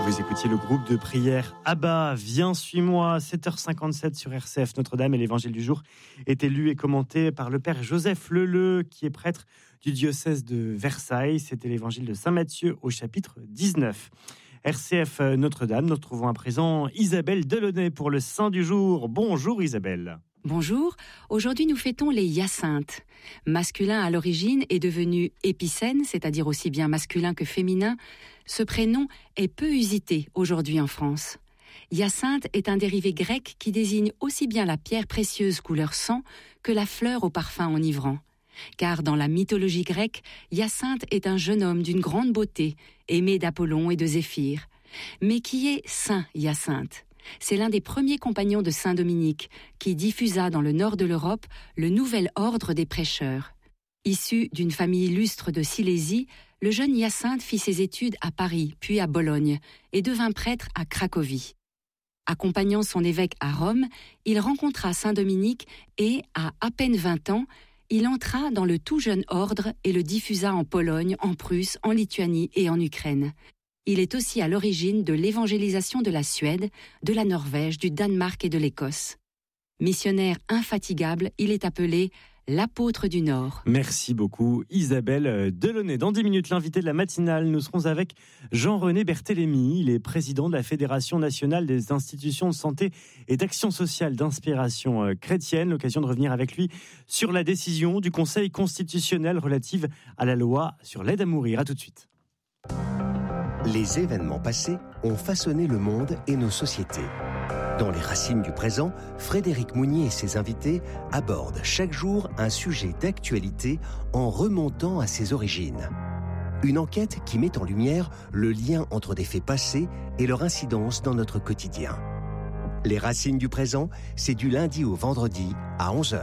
Vous écoutiez le groupe de prière Abba, viens, suis-moi, 7h57 sur RCF Notre-Dame, et l'évangile du jour était lu et commenté par le père Joseph Leleu, qui est prêtre du diocèse de Versailles. C'était l'évangile de Saint Matthieu au chapitre 19. RCF Notre-Dame, nous retrouvons à présent Isabelle Delaunay pour le Saint du jour. Bonjour Isabelle. Bonjour, aujourd'hui nous fêtons les Hyacinthes. Masculin à l'origine est devenu épicène, c'est-à-dire aussi bien masculin que féminin. Ce prénom est peu usité aujourd'hui en France. Hyacinthe est un dérivé grec qui désigne aussi bien la pierre précieuse couleur sang que la fleur au parfum enivrant. Car dans la mythologie grecque, Hyacinthe est un jeune homme d'une grande beauté, aimé d'Apollon et de Zéphyr. Mais qui est Saint Hyacinthe ? C'est l'un des premiers compagnons de Saint Dominique qui diffusa dans le nord de l'Europe le nouvel ordre des prêcheurs. Issu d'une famille illustre de Silésie, le jeune Hyacinthe fit ses études à Paris, puis à Bologne, et devint prêtre à Cracovie. Accompagnant son évêque à Rome, il rencontra Saint Dominique et, à peine 20 ans, il entra dans le tout jeune ordre et le diffusa en Pologne, en Prusse, en Lituanie et en Ukraine. Il est aussi à l'origine de l'évangélisation de la Suède, de la Norvège, du Danemark et de l'Écosse. Missionnaire infatigable, il est appelé l'apôtre du Nord. Merci beaucoup Isabelle Delaunay. Dans 10 minutes, l'invité de la matinale, nous serons avec Jean-René Berthélémy. Il est président de la Fédération nationale des institutions de santé et d'action sociale d'inspiration chrétienne. L'occasion de revenir avec lui sur la décision du Conseil constitutionnel relative à la loi sur l'aide à mourir. À tout de suite. Les événements passés ont façonné le monde et nos sociétés. Dans les racines du présent, Frédéric Mounier et ses invités abordent chaque jour un sujet d'actualité en remontant à ses origines. Une enquête qui met en lumière le lien entre des faits passés et leur incidence dans notre quotidien. Les racines du présent, c'est du lundi au vendredi à 11h.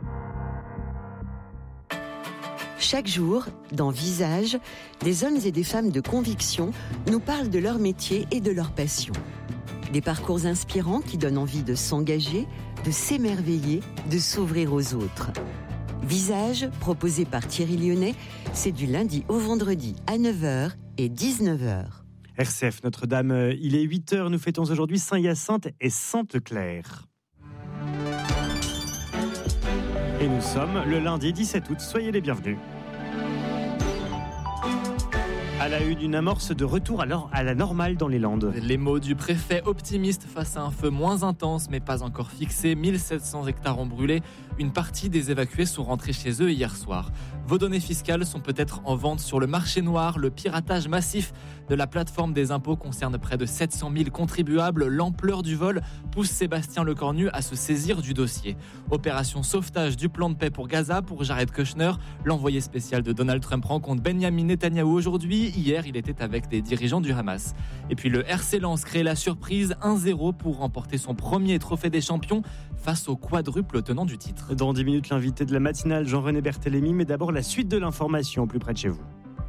Chaque jour, dans Visage, des hommes et des femmes de conviction nous parlent de leur métier et de leur passion. Des parcours inspirants qui donnent envie de s'engager, de s'émerveiller, de s'ouvrir aux autres. Visage, proposé par Thierry Lyonnais, c'est du lundi au vendredi à 9h et 19h. RCF Notre-Dame, il est 8h, nous fêtons aujourd'hui Saint-Hyacinthe et Sainte-Claire. Et nous sommes le lundi 17 août, soyez les bienvenus. À la une, une amorce de retour à la normale dans les Landes. Les mots du préfet optimiste face à un feu moins intense mais pas encore fixé. 1700 hectares ont brûlé. Une partie des évacués sont rentrés chez eux hier soir. Vos données fiscales sont peut-être en vente sur le marché noir. Le piratage massif de la plateforme des impôts concerne près de 700 000 contribuables. L'ampleur du vol pousse Sébastien Lecornu à se saisir du dossier. Opération sauvetage du plan de paix pour Gaza pour Jared Kushner. L'envoyé spécial de Donald Trump rencontre Benyamin Netanyahou aujourd'hui. Hier, il était avec des dirigeants du Hamas. Et puis le RC Lens crée la surprise 1-0 pour remporter son premier trophée des champions face au quadruple tenant du titre. Dans 10 minutes, l'invité de la matinale, Jean-René Berthélémy, mais d'abord la suite de l'information au plus près de chez vous.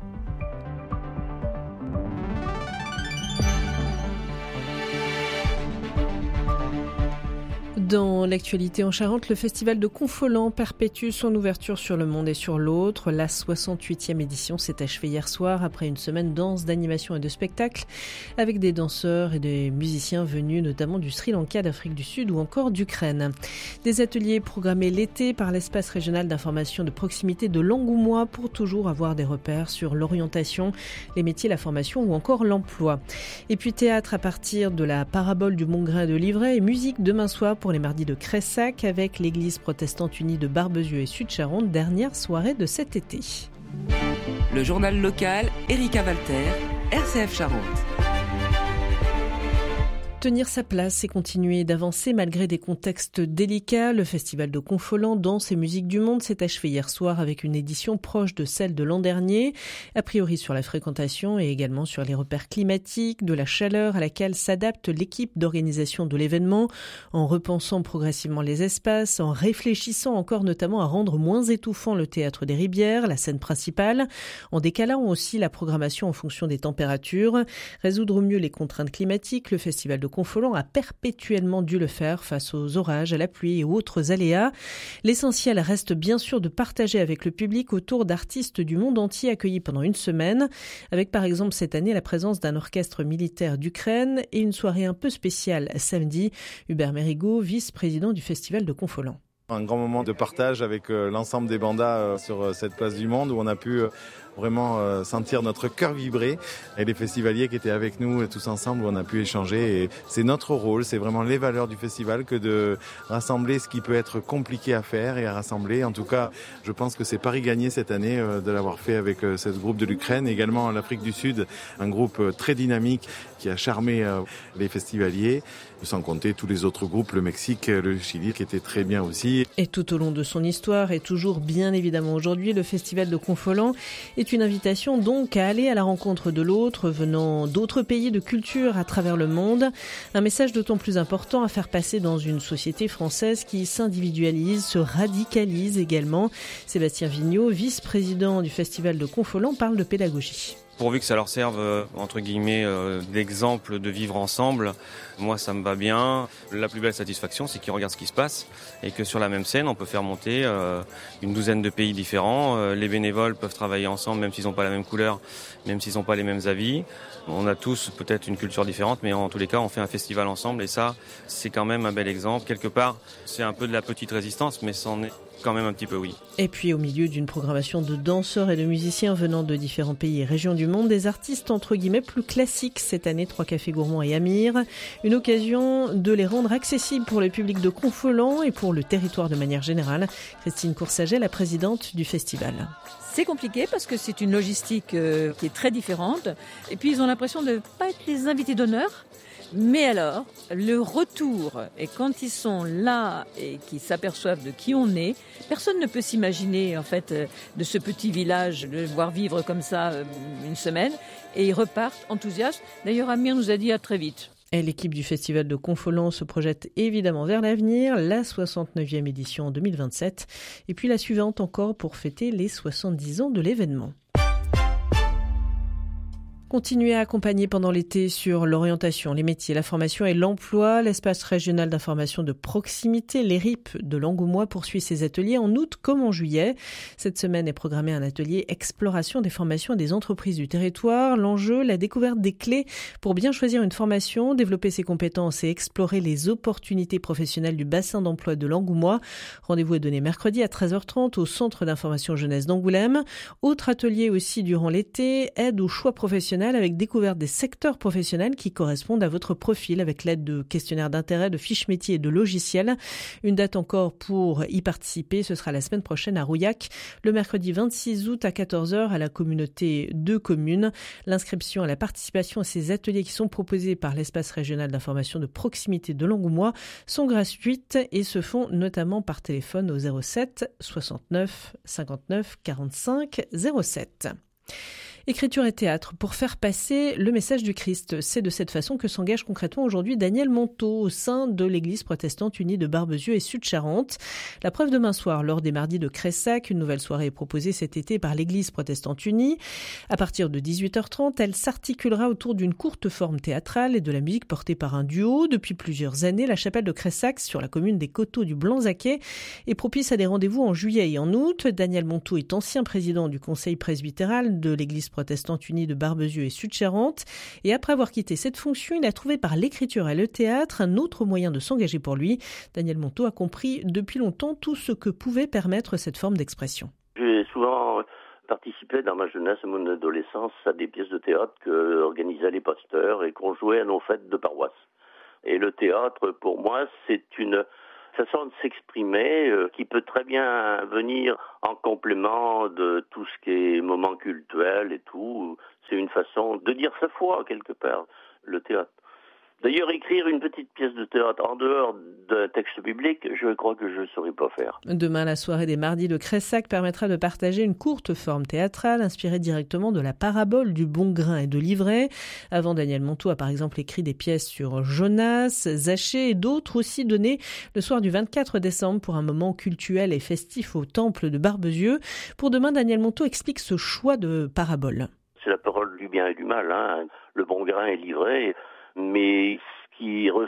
Dans l'actualité en Charente, le festival de Confolens perpétue son ouverture sur le monde et sur l'autre. La 68e édition s'est achevée hier soir après une semaine dense d'animation et de spectacles avec des danseurs et des musiciens venus notamment du Sri Lanka, d'Afrique du Sud ou encore d'Ukraine. Des ateliers programmés l'été par l'espace régional d'information de proximité de Langoumois pour toujours avoir des repères sur l'orientation, les métiers, la formation ou encore l'emploi. Et puis théâtre à partir de la parabole du Montgrain de Livray et musique demain soir pour les mardis de Cressac avec l'église protestante unie de Barbezieux et Sud-Charente, dernière soirée de cet été. Le journal local, Erika Walter, RCF Charente. Tenir sa place et continuer d'avancer malgré des contextes délicats. Le festival de Confolens, danse et musique du monde s'est achevé hier soir avec une édition proche de celle de l'an dernier. A priori sur la fréquentation et également sur les repères climatiques, de la chaleur à laquelle s'adapte l'équipe d'organisation de l'événement, en repensant progressivement les espaces, en réfléchissant encore notamment à rendre moins étouffant le théâtre des Ribières, la scène principale, en décalant aussi la programmation en fonction des températures. Résoudre mieux les contraintes climatiques, le festival de de Confolens a perpétuellement dû le faire face aux orages, à la pluie et autres aléas. L'essentiel reste bien sûr de partager avec le public autour d'artistes du monde entier accueillis pendant une semaine, avec par exemple cette année la présence d'un orchestre militaire d'Ukraine et une soirée un peu spéciale samedi. Hubert Mérigot, vice-président du Festival de Confolens. Un grand moment de partage avec l'ensemble des bandas sur cette place du monde où on a pu vraiment sentir notre cœur vibrer et les festivaliers qui étaient avec nous tous ensemble où on a pu échanger. Et c'est notre rôle, c'est vraiment les valeurs du festival que de rassembler ce qui peut être compliqué à faire et à rassembler. En tout cas, je pense que c'est pari gagné cette année de l'avoir fait avec ce groupe de l'Ukraine. Également l'Afrique du Sud, un groupe très dynamique qui a charmé les festivaliers. Sans compter tous les autres groupes, le Mexique, le Chili, qui étaient très bien aussi. Et tout au long de son histoire, et toujours bien évidemment aujourd'hui, le Festival de Confolens est une invitation donc à aller à la rencontre de l'autre, venant d'autres pays, de cultures à travers le monde. Un message d'autant plus important à faire passer dans une société française qui s'individualise, se radicalise également. Sébastien Vigneault, vice-président du Festival de Confolens, parle de pédagogie. Pourvu que ça leur serve, entre guillemets, d'exemple de vivre ensemble, moi ça me va bien. La plus belle satisfaction, c'est qu'ils regardent ce qui se passe et que sur la même scène, on peut faire monter une douzaine de pays différents. Les bénévoles peuvent travailler ensemble, même s'ils n'ont pas la même couleur, même s'ils n'ont pas les mêmes avis. On a tous peut-être une culture différente, mais en tous les cas, on fait un festival ensemble et ça, c'est quand même un bel exemple. Quelque part, c'est un peu de la petite résistance, mais c'en est quand même un petit peu, oui. Et puis au milieu d'une programmation de danseurs et de musiciens venant de différents pays et régions du monde, des artistes entre guillemets plus classiques cette année, 3 Cafés Gourmands et Amir. Une occasion de les rendre accessibles pour le public de Confolens et pour le territoire de manière générale. Christine Coursaget, la présidente du festival. C'est compliqué parce que c'est une logistique qui est très différente. Et puis ils ont l'impression de ne pas être les invités d'honneur. Mais alors, le retour, et quand ils sont là et qu'ils s'aperçoivent de qui on est, personne ne peut s'imaginer en fait de ce petit village, de voir vivre comme ça une semaine, et ils repartent enthousiastes. D'ailleurs, Amir nous a dit à très vite. Et l'équipe du Festival de Confolens se projette évidemment vers l'avenir, la 69e édition en 2027, et puis la suivante encore pour fêter les 70 ans de l'événement. Continuez à accompagner pendant l'été sur l'orientation, les métiers, la formation et l'emploi. L'espace régional d'information de proximité, l'ERIP de Langoumois, poursuit ses ateliers en août comme en juillet. Cette semaine est programmé un atelier exploration des formations et des entreprises du territoire. L'enjeu, la découverte des clés pour bien choisir une formation, développer ses compétences et explorer les opportunités professionnelles du bassin d'emploi de Langoumois. Rendez-vous est donné mercredi à 13h30 au Centre d'information jeunesse d'Angoulême. Autre atelier aussi durant l'été, aide au choix professionnel avec découverte des secteurs professionnels qui correspondent à votre profil avec l'aide de questionnaires d'intérêt, de fiches métiers et de logiciels. Une date encore pour y participer, ce sera la semaine prochaine à Rouillac, le mercredi 26 août à 14h à la communauté de communes. L'inscription à la participation à ces ateliers qui sont proposés par l'espace régional d'information de proximité de Langoumois sont gratuites et se font notamment par téléphone au 07 69 59 45 07. Écriture et théâtre pour faire passer le message du Christ. C'est de cette façon que s'engage concrètement aujourd'hui Daniel Monteau au sein de l'Église protestante unie de Barbezieux et Sud-Charente. La preuve demain soir lors des mardis de Cressac. Une nouvelle soirée est proposée cet été par l'Église protestante unie. À partir de 18h30, elle s'articulera autour d'une courte forme théâtrale et de la musique portée par un duo. Depuis plusieurs années, la chapelle de Cressac, sur la commune des Coteaux du Blanzaquet, est propice à des rendez-vous en juillet et en août. Daniel Monteau est ancien président du conseil presbytéral de l'Église protestante unie de Barbezieux et Sud-Charente. Et après avoir quitté cette fonction, il a trouvé par l'écriture et le théâtre un autre moyen de s'engager pour lui. Daniel Monteau a compris depuis longtemps tout ce que pouvait permettre cette forme d'expression. J'ai souvent participé dans ma jeunesse et mon adolescence à des pièces de théâtre que organisaient les pasteurs et qu'on jouait à nos fêtes de paroisse. Et le théâtre, pour moi, c'est une façon de s'exprimer qui peut très bien venir en complément de tout ce qui est moment cultuel et tout. C'est une façon de dire sa foi, quelque part, le théâtre. D'ailleurs, écrire une petite pièce de théâtre en dehors d'un texte biblique, je crois que je ne saurais pas faire. Demain, la soirée des mardis de Cressac permettra de partager une courte forme théâtrale inspirée directement de la parabole du bon grain et de l'ivraie. Avant, Daniel Monteau a par exemple écrit des pièces sur Jonas, Zachée et d'autres aussi données le soir du 24 décembre pour un moment cultuel et festif au temple de Barbezieux. Pour demain, Daniel Monteau explique ce choix de parabole. C'est la parole du bien et du mal, le bon grain et l'ivraie. Mais ce qui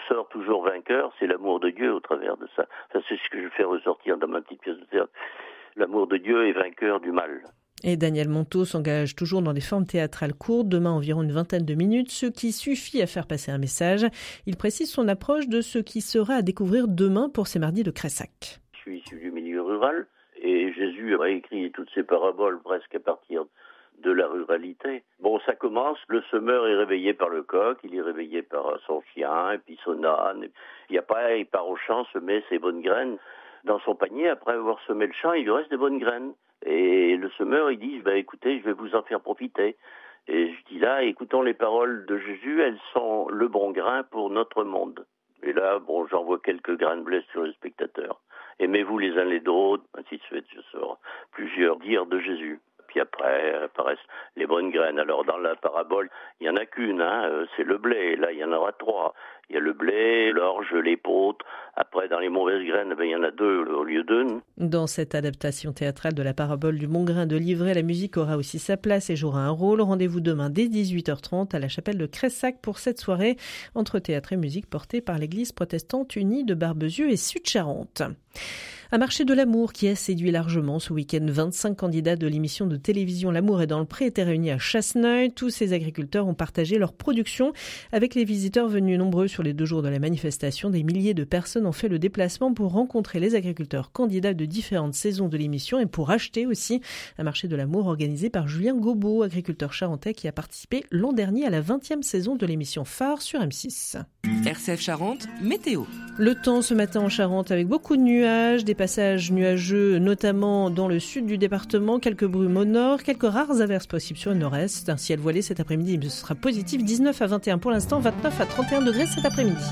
sort toujours vainqueur, c'est l'amour de Dieu au travers de ça. Ça, c'est ce que je fais ressortir dans ma petite pièce de théâtre. L'amour de Dieu est vainqueur du mal. Et Daniel Monteau s'engage toujours dans des formes théâtrales courtes, demain environ une vingtaine de minutes, ce qui suffit à faire passer un message. Il précise son approche de ce qui sera à découvrir demain pour ces mardis de Cressac. Je suis issu du milieu rural et Jésus a écrit toutes ses paraboles presque à partir de la ruralité. Bon, ça commence, le semeur est réveillé par le coq, il est réveillé par son chien et puis son âne. Et après, il part au champ semer ses bonnes graines. Dans son panier, après avoir semé le champ, il lui reste des bonnes graines. Et le semeur, il dit, écoutez, je vais vous en faire profiter. Et je dis là, écoutons les paroles de Jésus, elles sont le bon grain pour notre monde. Et là, j'envoie quelques grains de blé sur les spectateurs. Aimez-vous les uns les autres, ainsi de suite, je sors plusieurs dires de Jésus. Puis après apparaissent les bonnes graines. Alors dans la parabole, il n'y en a qu'une, c'est le blé. Là, il y en aura 3. Il y a le blé, l'orge, l'épeautre. Après, dans les mauvaises graines, il y en a 2 au lieu d'une. Dans cette adaptation théâtrale de la parabole du bon grain de l'ivraie, la musique aura aussi sa place et jouera un rôle. Rendez-vous demain dès 18h30 à la chapelle de Cressac pour cette soirée entre théâtre et musique portée par l'église protestante unie de Barbezieux et Sud-Charente. Un marché de l'amour qui a séduit largement ce week-end. 25 candidats de l'émission de télévision L'amour est dans le pré étaient réunis à Chasseneuil. Tous ces agriculteurs ont partagé leur production avec les visiteurs venus nombreux sur les 2 jours de la manifestation. Des milliers de personnes ont fait le déplacement pour rencontrer les agriculteurs candidats de différentes saisons de l'émission et pour acheter aussi. Un marché de l'amour organisé par Julien Gobeau, agriculteur charentais qui a participé l'an dernier à la 20e saison de l'émission phare sur M6. RCF Charente, météo. Le temps ce matin en Charente avec beaucoup de nuages, des passages nuageux notamment dans le sud du département, quelques brumes au nord, quelques rares averses possibles sur le nord-est. Un ciel voilé cet après-midi, ce sera positif, 19 à 21 pour l'instant, 29 à 31 degrés cet après-midi.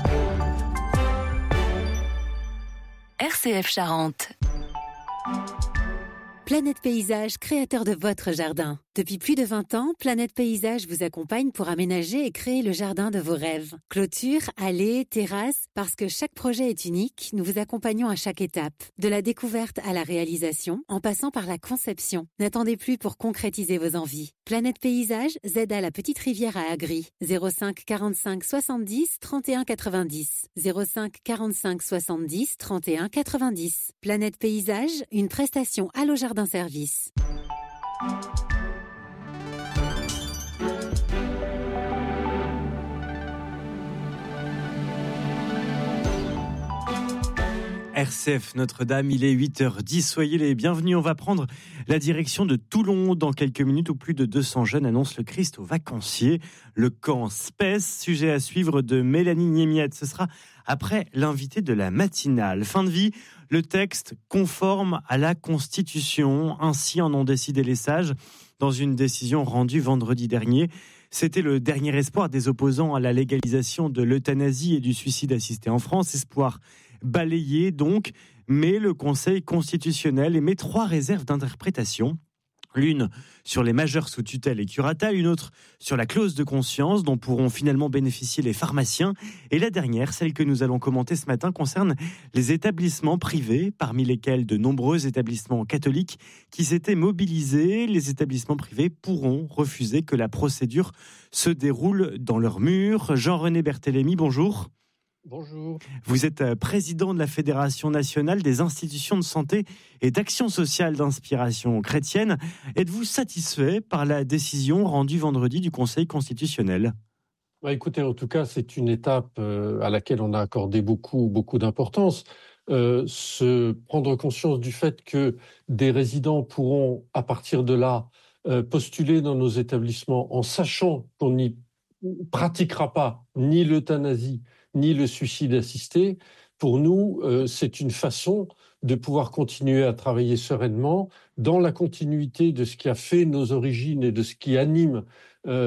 RCF Charente. Planète Paysage, créateur de votre jardin. Depuis plus de 20 ans, Planète Paysage vous accompagne pour aménager et créer le jardin de vos rêves. Clôture, allées, terrasses, parce que chaque projet est unique, nous vous accompagnons à chaque étape. De la découverte à la réalisation, en passant par la conception. N'attendez plus pour concrétiser vos envies. Planète Paysage, ZA la Petite Rivière à Agri. 05 45 70 31 90. 05 45 70 31 90. Planète Paysage, une prestation Allo Jardin Service. RCF Notre-Dame, il est 8h10, soyez les bienvenus. On va prendre la direction de Toulon dans quelques minutes où plus de 200 jeunes annoncent le Christ aux vacanciers. Le camp SPES, sujet à suivre de Mélanie Niemiette. Ce sera après l'invité de la matinale. Fin de vie, le texte conforme à la Constitution. Ainsi en ont décidé les sages dans une décision rendue vendredi dernier. C'était le dernier espoir des opposants à la légalisation de l'euthanasie et du suicide assisté en France. Espoir balayé donc, mais le Conseil constitutionnel émet 3 réserves d'interprétation. L'une sur les majeurs sous tutelle et curatelle, une autre sur la clause de conscience dont pourront finalement bénéficier les pharmaciens. Et la dernière, celle que nous allons commenter ce matin, concerne les établissements privés, parmi lesquels de nombreux établissements catholiques qui s'étaient mobilisés. Les établissements privés pourront refuser que la procédure se déroule dans leurs murs. Jean-René Berthélémy, bonjour. Bonjour. Vous êtes président de la Fédération nationale des institutions de santé et d'action sociale d'inspiration chrétienne. Êtes-vous satisfait par la décision rendue vendredi du Conseil constitutionnel ? Écoutez, en tout cas, c'est une étape à laquelle on a accordé beaucoup d'importance. Se prendre conscience du fait que des résidents pourront, à partir de là, postuler dans nos établissements en sachant qu'on n'y pratiquera pas ni l'euthanasie, ni le suicide assisté, pour nous, c'est une façon de pouvoir continuer à travailler sereinement dans la continuité de ce qui a fait nos origines et de ce qui anime